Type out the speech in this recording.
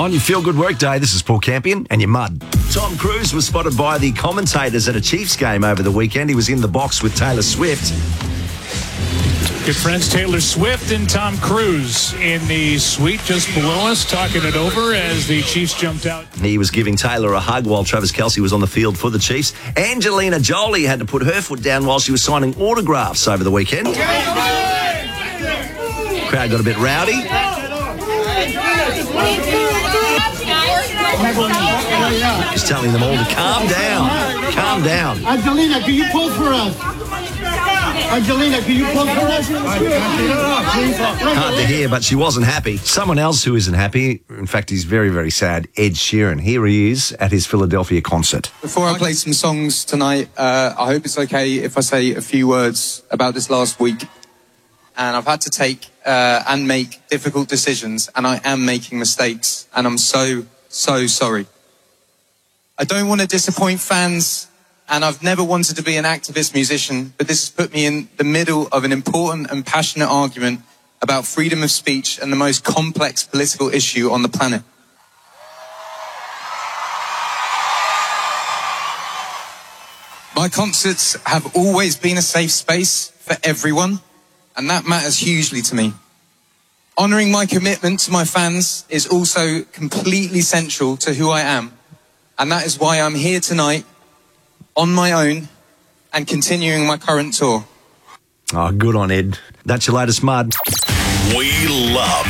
On your Feel Good Work Day, this is Paul Campion and your mud. Tom Cruise was spotted by the commentators at a Chiefs game over the weekend. He was in the box with Taylor Swift. Good friends Taylor Swift and Tom Cruise in the suite just below us, talking it over as the Chiefs jumped out. He was giving Taylor a hug while Travis Kelce was on the field for the Chiefs. Angelina Jolie had to put her foot down while she was signing autographs over the weekend. Crowd got a bit rowdy. Just telling them all to calm down. Calm down. Angelina, can you pose for us? Angelina, can you pose for us? Hard to hear, but she wasn't happy. Someone else who isn't happy, in fact, he's very, very sad, Ed Sheeran. Here he is at his Philadelphia concert. Before I play some songs tonight, I hope it's okay if I say a few words about this last week. And I've had to take and make difficult decisions, and I am making mistakes, and I'm so sorry. I don't want to disappoint fans, and I've never wanted to be an activist musician, but this has put me in the middle of an important and passionate argument about freedom of speech and the most complex political issue on the planet. My concerts have always been a safe space for everyone, and that matters hugely to me. Honouring my commitment to my fans is also completely central to who I am, and that is why I'm here tonight on my own and continuing my current tour. Oh, good on Ed. That's your latest mud. We love